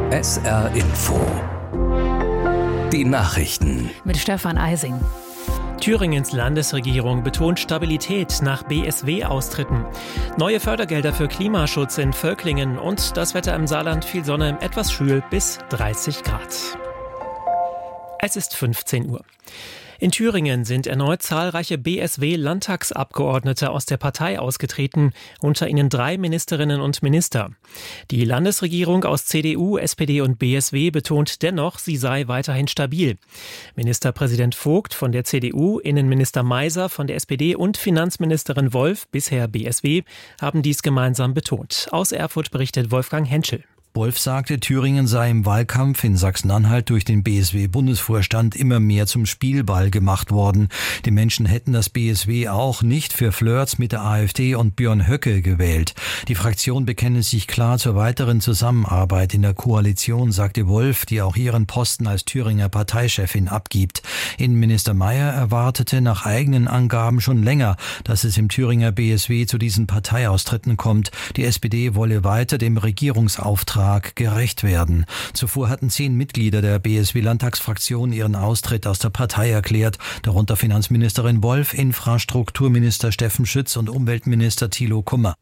SR Info. Die Nachrichten. Mit Stefan Eising. Thüringens Landesregierung betont Stabilität nach BSW-Austritten. Neue Fördergelder für Klimaschutz in Völklingen und das Wetter im Saarland, viel Sonne, etwas schwül bis 30 Grad. Es ist 15 Uhr. In Thüringen sind erneut zahlreiche BSW-Landtagsabgeordnete aus der Partei ausgetreten, unter ihnen 3 Ministerinnen und Minister. Die Landesregierung aus CDU, SPD und BSW betont dennoch, sie sei weiterhin stabil. Ministerpräsident Vogt von der CDU, Innenminister Meiser von der SPD und Finanzministerin Wolf, bisher BSW, haben dies gemeinsam betont. Aus Erfurt berichtet Wolfgang Henschel. Wolf sagte, Thüringen sei im Wahlkampf in Sachsen-Anhalt durch den BSW-Bundesvorstand immer mehr zum Spielball gemacht worden. Die Menschen hätten das BSW auch nicht für Flirts mit der AfD und Björn Höcke gewählt. Die Fraktion bekenne sich klar zur weiteren Zusammenarbeit in der Koalition, sagte Wolf, die auch ihren Posten als Thüringer Parteichefin abgibt. Innenminister Mayer erwartete nach eigenen Angaben schon länger, dass es im Thüringer BSW zu diesen Parteiaustritten kommt. Die SPD wolle weiter dem Regierungsauftrag gerecht werden. Zuvor hatten 10 Mitglieder der BSW-Landtagsfraktion ihren Austritt aus der Partei erklärt, darunter Finanzministerin Wolf, Infrastrukturminister Steffen Schütz und Umweltminister Thilo Kummer.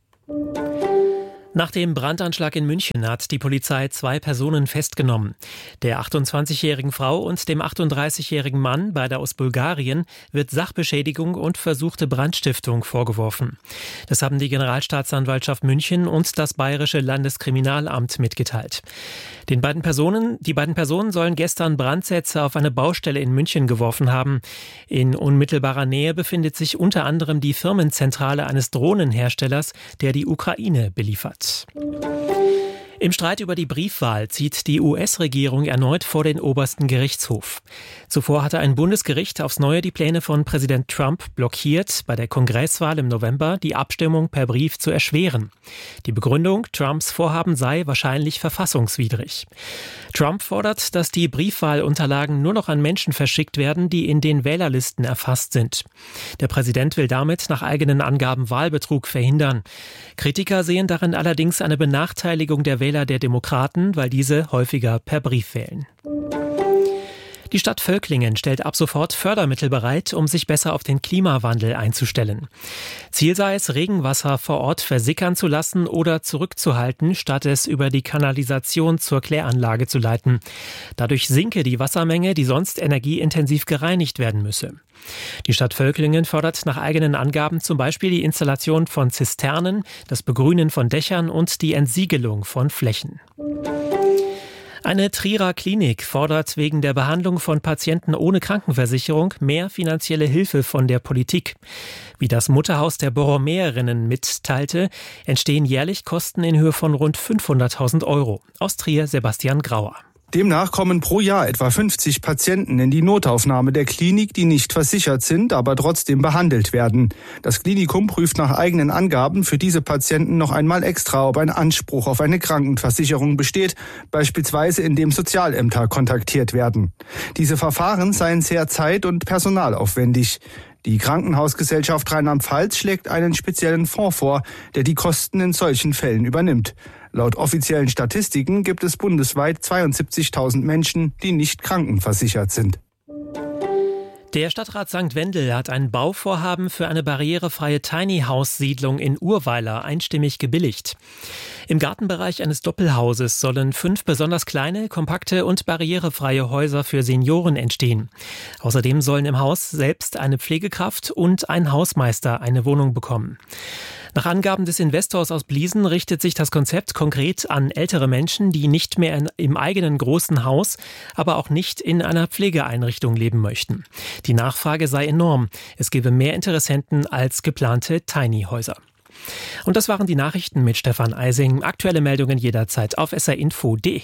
Nach dem Brandanschlag in München hat die Polizei 2 Personen festgenommen. Der 28-jährigen Frau und dem 38-jährigen Mann, beide aus Bulgarien, wird Sachbeschädigung und versuchte Brandstiftung vorgeworfen. Das haben die Generalstaatsanwaltschaft München und das Bayerische Landeskriminalamt mitgeteilt. Die beiden Personen sollen gestern Brandsätze auf eine Baustelle in München geworfen haben. In unmittelbarer Nähe befindet sich unter anderem die Firmenzentrale eines Drohnenherstellers, der die Ukraine beliefert. Im Streit über die Briefwahl zieht die US-Regierung erneut vor den obersten Gerichtshof. Zuvor hatte ein Bundesgericht aufs Neue die Pläne von Präsident Trump blockiert, bei der Kongresswahl im November die Abstimmung per Brief zu erschweren. Die Begründung, Trumps Vorhaben sei wahrscheinlich verfassungswidrig. Trump fordert, dass die Briefwahlunterlagen nur noch an Menschen verschickt werden, die in den Wählerlisten erfasst sind. Der Präsident will damit nach eigenen Angaben Wahlbetrug verhindern. Kritiker sehen darin allerdings eine Benachteiligung der Wähler der Demokraten, weil diese häufiger per Brief wählen. Die Stadt Völklingen stellt ab sofort Fördermittel bereit, um sich besser auf den Klimawandel einzustellen. Ziel sei es, Regenwasser vor Ort versickern zu lassen oder zurückzuhalten, statt es über die Kanalisation zur Kläranlage zu leiten. Dadurch sinke die Wassermenge, die sonst energieintensiv gereinigt werden müsse. Die Stadt Völklingen fördert nach eigenen Angaben zum Beispiel die Installation von Zisternen, das Begrünen von Dächern und die Entsiegelung von Flächen. Eine Trierer Klinik fordert wegen der Behandlung von Patienten ohne Krankenversicherung mehr finanzielle Hilfe von der Politik. Wie das Mutterhaus der Borromäerinnen mitteilte, entstehen jährlich Kosten in Höhe von rund 500.000 €. Aus Trier Sebastian Grauer. Demnach kommen pro Jahr etwa 50 Patienten in die Notaufnahme der Klinik, die nicht versichert sind, aber trotzdem behandelt werden. Das Klinikum prüft nach eigenen Angaben für diese Patienten noch einmal extra, ob ein Anspruch auf eine Krankenversicherung besteht, beispielsweise indem Sozialämter kontaktiert werden. Diese Verfahren seien sehr zeit- und personalaufwendig. Die Krankenhausgesellschaft Rheinland-Pfalz schlägt einen speziellen Fonds vor, der die Kosten in solchen Fällen übernimmt. Laut offiziellen Statistiken gibt es bundesweit 72.000 Menschen, die nicht krankenversichert sind. Der Stadtrat St. Wendel hat ein Bauvorhaben für eine barrierefreie Tiny-House-Siedlung in Urweiler einstimmig gebilligt. Im Gartenbereich eines Doppelhauses sollen 5 besonders kleine, kompakte und barrierefreie Häuser für Senioren entstehen. Außerdem sollen im Haus selbst eine Pflegekraft und ein Hausmeister eine Wohnung bekommen. Nach Angaben des Investors aus Bliesen richtet sich das Konzept konkret an ältere Menschen, die nicht mehr im eigenen großen Haus, aber auch nicht in einer Pflegeeinrichtung leben möchten. Die Nachfrage sei enorm. Es gebe mehr Interessenten als geplante Tiny-Häuser. Und das waren die Nachrichten mit Stefan Eising. Aktuelle Meldungen jederzeit auf srinfo.de.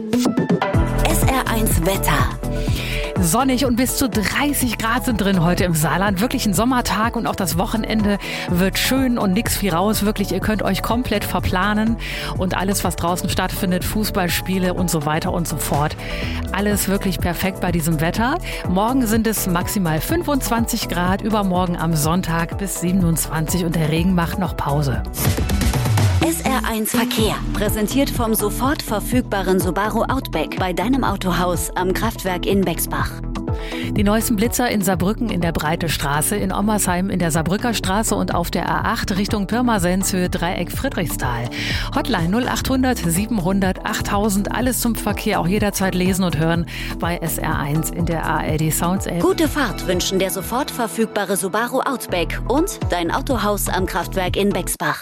SR1 Wetter. Sonnig und bis zu 30 Grad sind drin heute im Saarland. Wirklich ein Sommertag und auch das Wochenende wird schön und nix viel raus. Wirklich, ihr könnt euch komplett verplanen und alles, was draußen stattfindet, Fußballspiele und so weiter und so fort. Alles wirklich perfekt bei diesem Wetter. Morgen sind es maximal 25 Grad, übermorgen am Sonntag bis 27 und der Regen macht noch Pause. SR1 Verkehr, präsentiert vom sofort verfügbaren Subaru Outback bei deinem Autohaus am Kraftwerk in Bexbach. Die neuesten Blitzer in Saarbrücken in der Breite Straße, in Ommersheim in der Saarbrücker Straße und auf der A8 Richtung Pirmasens Höhe Dreieck Friedrichsthal. Hotline 0800 700 8000, alles zum Verkehr, auch jederzeit lesen und hören bei SR1 in der ARD Sounds App. Gute Fahrt wünschen der sofort verfügbare Subaru Outback und dein Autohaus am Kraftwerk in Bexbach.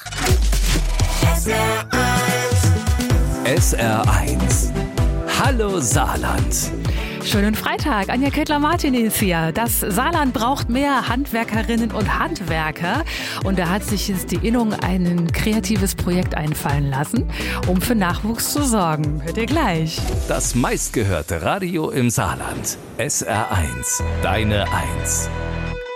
SR1. Hallo Saarland. Schönen Freitag, Anja Kettler-Martin ist hier. Das Saarland braucht mehr Handwerkerinnen und Handwerker. Und da hat sich jetzt die Innung ein kreatives Projekt einfallen lassen, um für Nachwuchs zu sorgen. Hört ihr gleich. Das meistgehörte Radio im Saarland. SR1. Deine 1.